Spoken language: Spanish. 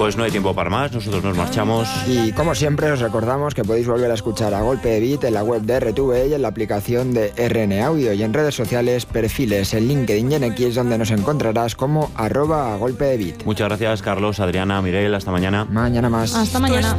Pues no hay tiempo para más, nosotros nos marchamos. Y como siempre os recordamos que podéis volver a escuchar A Golpe de Beat en la web de RTV y en la aplicación de RN Audio, y en redes sociales, perfiles en LinkedIn y en X, donde nos encontrarás como @agolpedebeat. Muchas gracias, Carlos, Adriana, Miguel, hasta mañana. Mañana más. Hasta mañana.